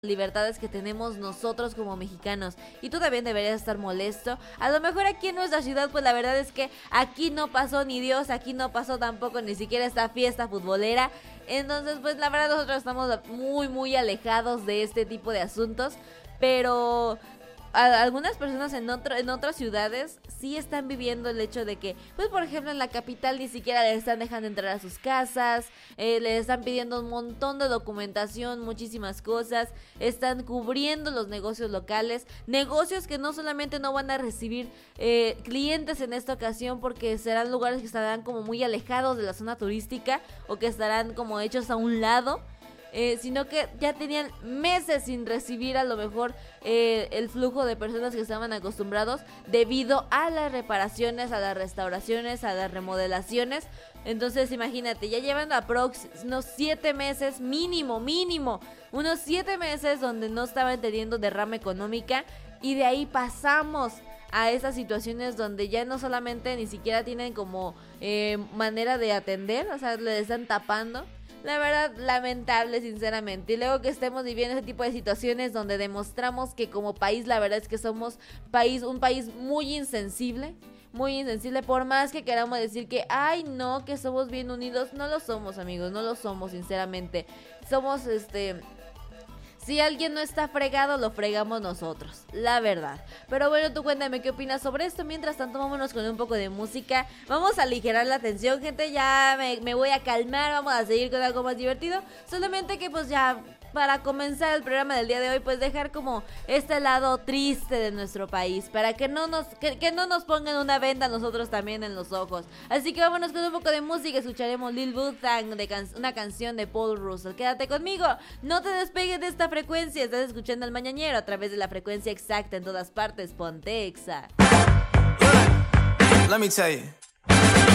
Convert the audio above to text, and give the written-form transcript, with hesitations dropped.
libertades que tenemos nosotros como mexicanos. Y tú también deberías estar molesto. A lo mejor aquí en nuestra ciudad, pues la verdad es que aquí no pasó ni Dios, aquí no pasó tampoco ni siquiera esta fiesta futbolera. Entonces, pues la verdad nosotros estamos muy alejados de este tipo de asuntos. Pero algunas personas en otras ciudades sí están viviendo el hecho de que, pues por ejemplo en la capital ni siquiera les están dejando entrar a sus casas, les están pidiendo un montón de documentación, muchísimas cosas, están cubriendo los negocios locales, negocios que no solamente no van a recibir clientes en esta ocasión porque serán lugares que estarán como muy alejados de la zona turística o que estarán como hechos a un lado. Sino que ya tenían meses sin recibir a lo mejor el flujo de personas que estaban acostumbrados debido a las reparaciones, a las restauraciones, a las remodelaciones. Entonces imagínate, ya llevan unos 7 meses mínimo, unos 7 meses donde no estaban teniendo derrama económica, y de ahí pasamos a esas situaciones donde ya no solamente ni siquiera tienen como manera de atender, o sea, le están tapando. La verdad, lamentable, sinceramente. Y luego que estemos viviendo ese tipo de situaciones donde demostramos que como país, la verdad es que somos un país muy insensible, por más que queramos decir que, ay, no, que somos bien unidos. No lo somos, amigos, no lo somos, sinceramente. Somos, si alguien no está fregado, lo fregamos nosotros, la verdad. Pero bueno, tú cuéntame qué opinas sobre esto. Mientras tanto, vámonos con un poco de música. Vamos a aligerar la tensión, gente. Ya me voy a calmar. Vamos a seguir con algo más divertido. Solamente que pues ya, para comenzar el programa del día de hoy, pues dejar como este lado triste de nuestro país, para que no nos pongan una venda a nosotros también en los ojos. Así que vámonos con un poco de música. Escucharemos Lil Wu-Tang, una canción de Paul Russell. Quédate conmigo, no te despegues de esta frecuencia. Estás escuchando El Mañanero a través de la frecuencia exacta en todas partes. Ponte Exa. Let me tell you.